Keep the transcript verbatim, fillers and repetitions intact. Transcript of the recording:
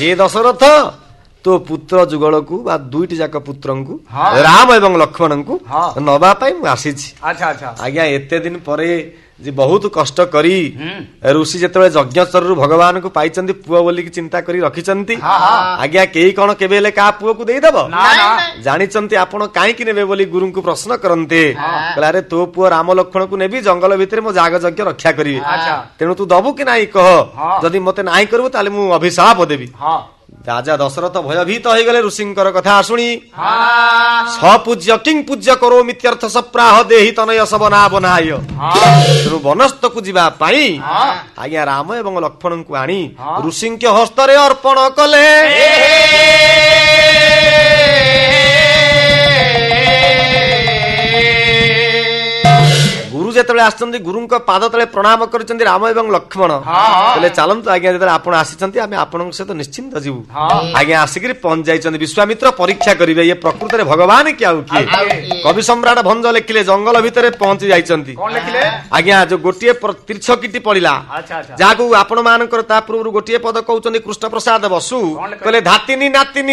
हे दशरथ तो पुत्र जुगल को बा दुईटी जाक पुत्र को राम एवं लक्ष्मण को नवा आसी आज्ञा एते दिन परे जे बहुत कष्ट करी ऋषि जेतेबेले यज्ञ स्तर भगवान को पाई पुओ बोली चिंता करी रखिचंती आज्ञा केही कौन केबे हेले का पुओ को देदब जानिचंती आपण काई कि नेबे बोली गुरु को प्रश्न करंते कहला रे तो पुओ राम लक्ष्मण को नेबी जंगल भितर मो जाग यज्ञ रक्षा करी तेणु तू दबु कि नाही कह जदि मते नाही करबो ताले मु अभिशाप देबी राजा दशरथ भयभीत हो गले ऋषिंकर कथा शुणी सपूज्य किं पूज्य करो मित्यर्थ सप्राह देहि तनय सबना बनाय तेणु वनस्थ को जीवा पाई आज्ञा राम एवं लक्ष्मण को आनी ऋषि हस्तरे अर्पण कले गुरु जेतबेले आछंती गुरु पाद तले प्रणाम करछंती राम एवं लक्ष्मण तले चलंतु आज्ञा जेतबेले आपण आछंती आमे आपनक सहित निश्चिंत जीवु आज्ञा आसिकरी पहुंच जाइछंती विश्वामित्र परीक्षा करिवे ये प्रकृति रे भगवान क्या किए कवि सम्राट भंज लिखिले जंगल भितर पहुंची जाइछंती कोन लिखिले आज्ञा जो गोटिए तीर्थकीटी पड़िला जाकू आपण मानकर ता पूर्व गोटिए पद कहउछंती कृष्ण प्रसाद बसु कहले धातिनी नातिनी